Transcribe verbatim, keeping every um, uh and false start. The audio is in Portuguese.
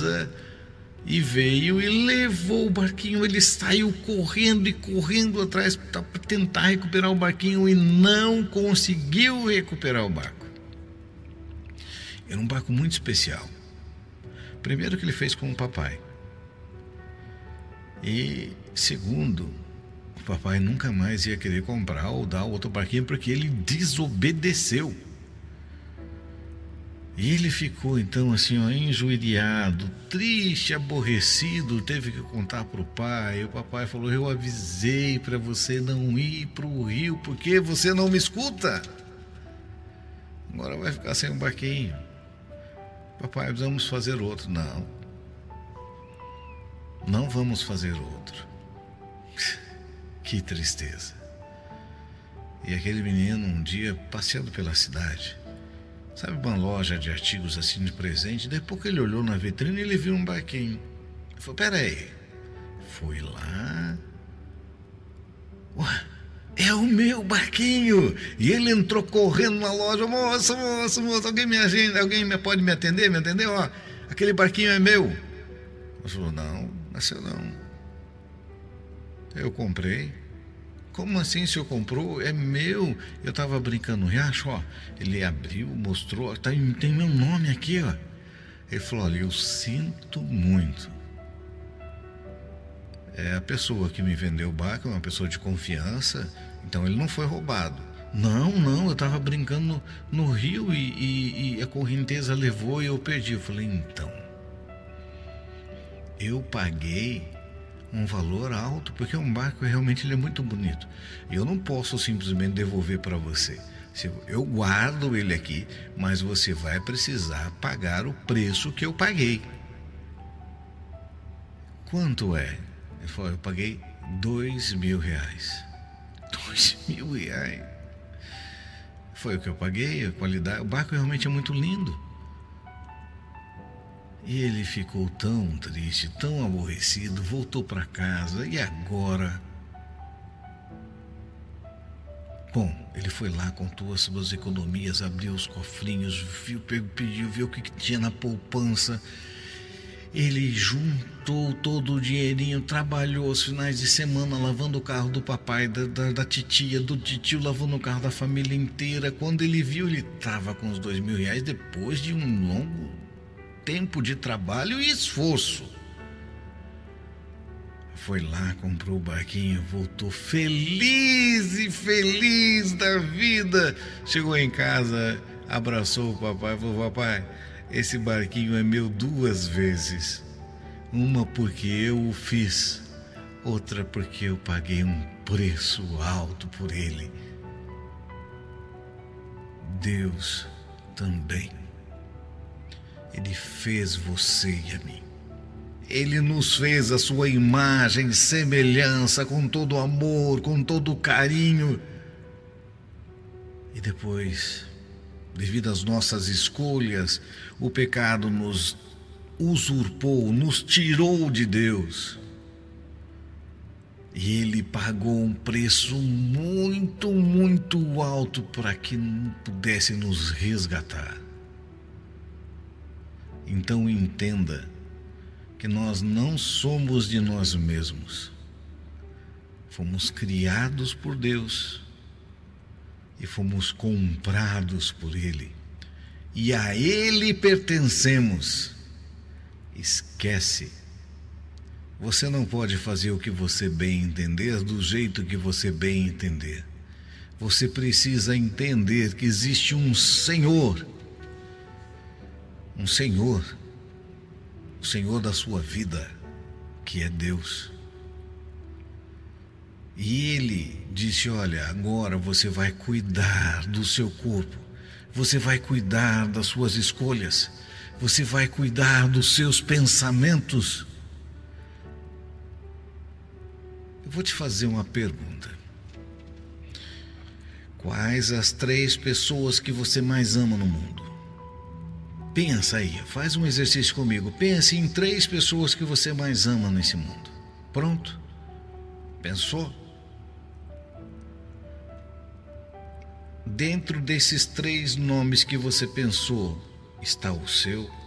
mesa e veio e levou o barquinho. Ele saiu correndo e correndo atrás para tentar recuperar o barquinho e não conseguiu recuperar o barco. Era um barco muito especial. Primeiro que ele fez com o papai. E segundo, o papai nunca mais ia querer comprar ou dar outro barquinho porque ele desobedeceu. E ele ficou então assim, ó, enjoelhado, triste, aborrecido, teve que contar para o pai. O papai falou: eu avisei para você não ir para o rio porque você não me escuta. Agora vai ficar sem um barquinho. Papai, vamos fazer outro. Não, não vamos fazer outro. Que tristeza. E aquele menino um dia passeando pela cidade, sabe, uma loja de artigos assim de presente, depois que ele olhou na vitrine, ele viu um barquinho. Ele falou: peraí. Foi lá. Ué, é o meu barquinho. E ele entrou correndo na loja: moça, moça, moça, alguém me agenda, alguém me, pode me atender, me atender? Ó, aquele barquinho é meu. Ele falou: não, não é seu não. Eu comprei. Como assim, o senhor comprou? É meu. Eu estava brincando no riacho, ó. Ele abriu, mostrou, tá, tem meu nome aqui, ó. Ele falou: olha, eu sinto muito. É a pessoa que me vendeu o barco, é uma pessoa de confiança, então ele não foi roubado. Não, não, eu estava brincando no, no rio e, e, e a correnteza levou e eu perdi. Eu falei: então, eu paguei um valor alto, porque um barco realmente ele é muito bonito. Eu não posso simplesmente devolver para você. Eu guardo ele aqui, mas você vai precisar pagar o preço que eu paguei. Quanto é? Ele falou: eu paguei dois mil reais. Dois mil reais? Foi o que eu paguei, a qualidade. O barco realmente é muito lindo. E ele ficou tão triste, tão aborrecido, voltou para casa. E agora? Bom, ele foi lá, contou as suas economias, abriu os cofrinhos, viu, pediu, viu o que tinha na poupança. Ele juntou todo o dinheirinho, trabalhou os finais de semana lavando o carro do papai, da, da, da titia, do titio, lavando o carro da família inteira. Quando ele viu, ele estava com os dois mil reais depois de um longo tempo de trabalho e esforço. Foi lá, comprou o barquinho, voltou feliz e feliz da vida. Chegou em casa, abraçou o papai e falou: papai, esse barquinho é meu duas vezes. Uma porque eu o fiz, outra porque eu paguei um preço alto por ele. Deus também. Ele fez você e a mim. Ele nos fez a sua imagem e semelhança, com todo o amor, com todo o carinho. E depois, devido às nossas escolhas, o pecado nos usurpou, nos tirou de Deus. E Ele pagou um preço muito, muito alto para que pudesse nos resgatar. Então entenda que nós não somos de nós mesmos. Fomos criados por Deus e fomos comprados por Ele. E a Ele pertencemos. Esquece. Você não pode fazer o que você bem entender, do jeito que você bem entender. Você precisa entender que existe um Senhor. Um Senhor, o Senhor da sua vida, que é Deus. E Ele disse: olha, agora você vai cuidar do seu corpo, você vai cuidar das suas escolhas, você vai cuidar dos seus pensamentos. Eu vou te fazer uma pergunta. Quais as três pessoas que você mais ama no mundo? Pensa aí, faz um exercício comigo. Pense em três pessoas que você mais ama nesse mundo. Pronto? Pensou? Dentro desses três nomes que você pensou, está o seu?